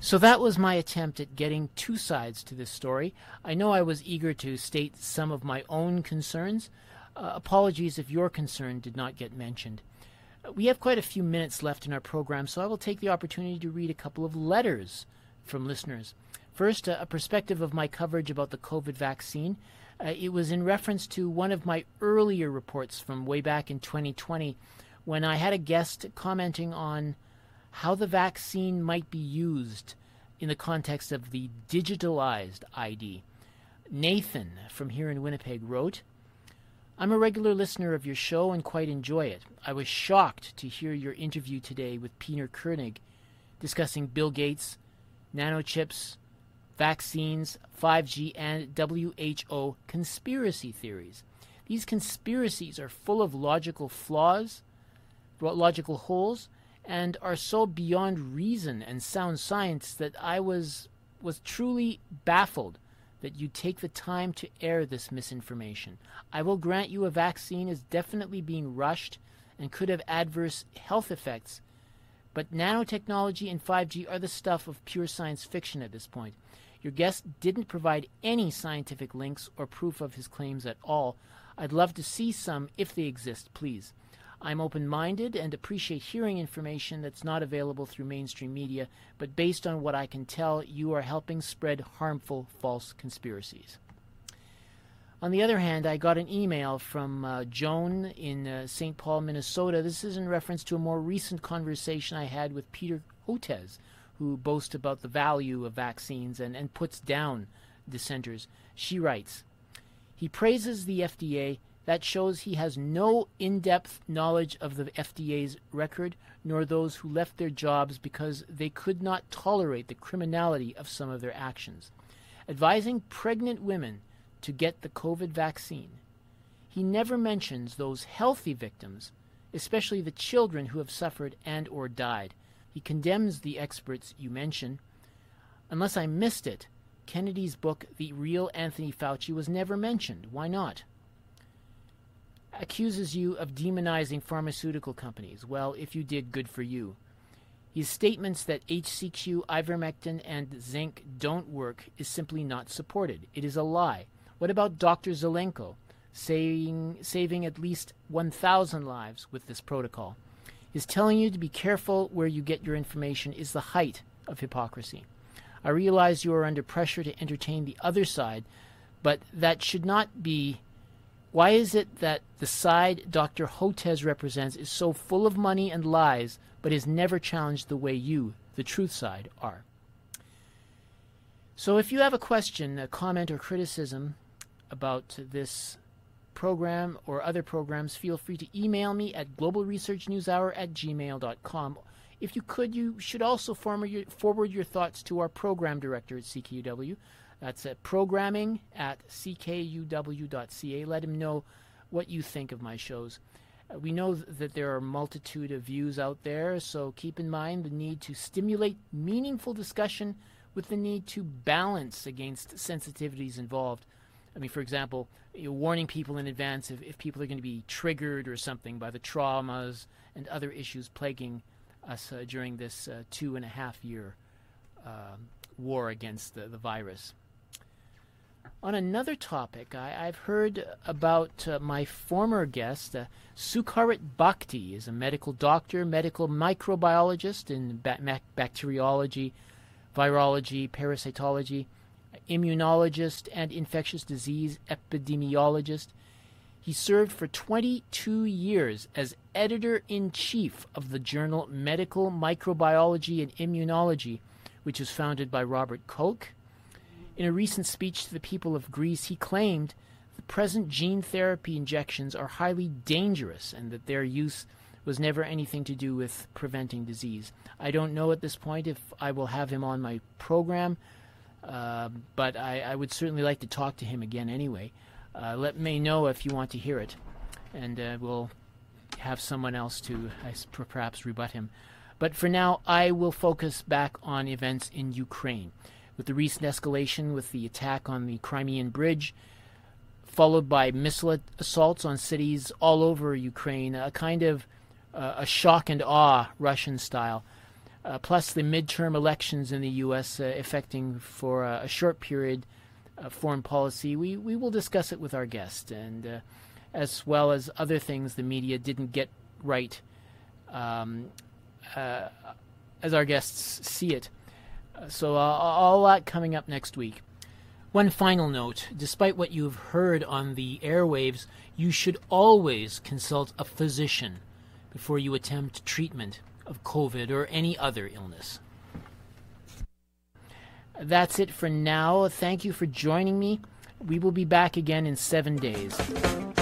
So that was my attempt at getting two sides to this story. I know I was eager to state some of my own concerns. Apologies if your concern did not get mentioned. We have quite a few minutes left in our program, so I will take the opportunity to read a couple of letters from listeners. First, a perspective of my coverage about the COVID vaccine. It was in reference to one of my earlier reports from way back in 2020 when I had a guest commenting on how the vaccine might be used in the context of the digitalized ID. Nathan from here in Winnipeg wrote, I'm a regular listener of your show and quite enjoy it. I was shocked to hear your interview today with Peter Koenig discussing Bill Gates, nanochips, vaccines, 5G, and WHO conspiracy theories. These conspiracies are full of logical flaws, logical holes, and are so beyond reason and sound science that I was truly baffled that you take the time to air this misinformation. I will grant you a vaccine is definitely being rushed and could have adverse health effects, but nanotechnology and 5G are the stuff of pure science fiction at this point. Your guest didn't provide any scientific links or proof of his claims at all. I'd love to see some if they exist, please. I'm open-minded and appreciate hearing information that's not available through mainstream media, but based on what I can tell, you are helping spread harmful false conspiracies. On the other hand, I got an email from Joan in St. Paul, Minnesota. This is in reference to a more recent conversation I had with Peter Hotez, who boasts about the value of vaccines and puts down dissenters. She writes, he praises the FDA. That shows he has no in-depth knowledge of the FDA's record, nor those who left their jobs because they could not tolerate the criminality of some of their actions. Advising pregnant women to get the COVID vaccine. He never mentions those healthy victims, especially the children who have suffered and or died. He condemns the experts you mention. Unless I missed it, Kennedy's book, The Real Anthony Fauci, was never mentioned. Why not? Accuses you of demonizing pharmaceutical companies. Well, if you did, good for you. His statements that HCQ, ivermectin, and zinc don't work is simply not supported. It is a lie. What about Dr. Zelenko saving at least 1,000 lives with this protocol? His telling you to be careful where you get your information is the height of hypocrisy. I realize you are under pressure to entertain the other side, but that should not be. Why is it that the side Dr. Hotez represents is so full of money and lies, but is never challenged the way you, the truth side, are? So if you have a question, a comment, or criticism about this program or other programs, feel free to email me at globalresearchnewshour@gmail.com. If you could, you should also forward your thoughts to our program director at CKUW. That's at programming@ckuw.ca. Let him know what you think of my shows. We know that there are a multitude of views out there, so keep in mind the need to stimulate meaningful discussion with the need to balance against sensitivities involved. I mean, for example, warning people in advance if people are going to be triggered or something by the traumas and other issues plaguing us during this 2.5-year war against the virus. On another topic, I've heard about my former guest, Sucharit Bhakdi, is a medical doctor, medical microbiologist in bacteriology, virology, parasitology, immunologist, and infectious disease epidemiologist. He served for 22 years as editor-in-chief of the journal Medical Microbiology and Immunology, which was founded by Robert Koch. In a recent speech to the people of Greece, he claimed the present gene therapy injections are highly dangerous and that their use was never anything to do with preventing disease. I don't know at this point if I will have him on my program, but I would certainly like to talk to him again anyway. Let me know if you want to hear it, and we'll have someone else to perhaps rebut him. But for now, I will focus back on events in Ukraine. With the recent escalation with the attack on the Crimean Bridge, followed by missile assaults on cities all over Ukraine, a kind of a shock and awe Russian style. plus the midterm elections in the U.S. Affecting for a short period foreign policy. We will discuss it with our guest, and as well as other things the media didn't get right as our guests see it. So all that coming up next week. One final note, despite what you've heard on the airwaves, you should always consult a physician before you attempt treatment of COVID or any other illness. That's it for now. Thank you for joining me. We will be back again in 7 days.